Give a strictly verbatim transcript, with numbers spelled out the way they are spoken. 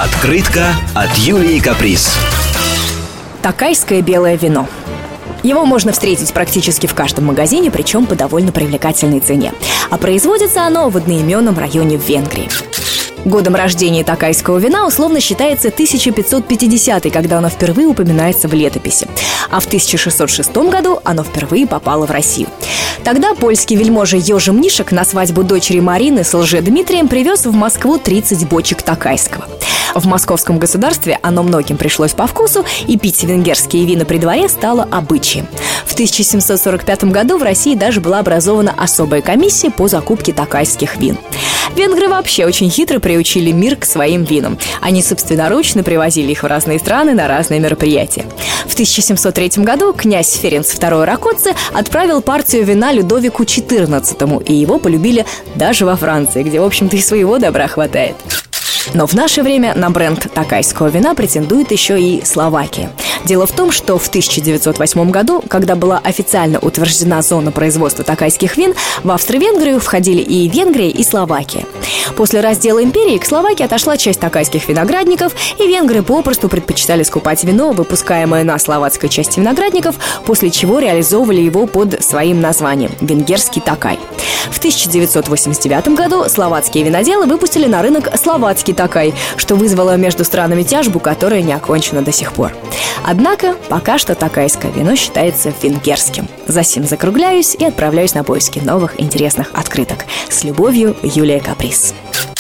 Открытка от Юлии Каприз. Такайское белое вино. Его можно встретить практически в каждом магазине, причем по довольно привлекательной цене. А производится оно в одноименном районе в Венгрии. Годом рождения такайского вина условно считается тысяча пятьсот пятидесятый, когда оно впервые упоминается в летописи. А в тысяча шестьсот шестом году оно впервые попало в Россию. Тогда польский вельможа Йожи Мнишек на свадьбу дочери Марины с Лжедмитрием привез в Москву тридцать бочек такайского. В московском государстве оно многим пришлось по вкусу, и пить венгерские вина при дворе стало обычаем. В тысяча семьсот сорок пятом году в России даже была образована особая комиссия по закупке такайских вин. Венгры вообще очень хитро приучили мир к своим винам. Они собственноручно привозили их в разные страны на разные мероприятия. В тысяча семьсот третьем году князь Ференц второй Ракоцци отправил партию вина Людовику четырнадцатому, и его полюбили даже во Франции, где, в общем-то, и своего добра хватает. Но в наше время на бренд такайского вина претендует еще и Словакия. Дело в том, что в тысяча девятьсот восьмом году, когда была официально утверждена зона производства такайских вин, в Австро-Венгрию входили и Венгрия, и Словакия. После раздела империи к Словакии отошла часть такайских виноградников, и венгры попросту предпочитали скупать вино, выпускаемое на словацкой части виноградников, после чего реализовывали его под своим названием – венгерский такай. В тысяча девятьсот восемьдесят девятом году словацкие виноделы выпустили на рынок словацкий такай, что вызвало между странами тяжбу, которая не окончена до сих пор. Однако пока что такайское вино считается венгерским. Засим закругляюсь и отправляюсь на поиски новых интересных открыток. С любовью, Юлия Каприз.